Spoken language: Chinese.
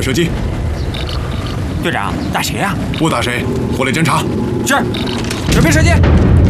射击。 队长，打谁呀？ 不打谁，回来侦查。 是，准备射击。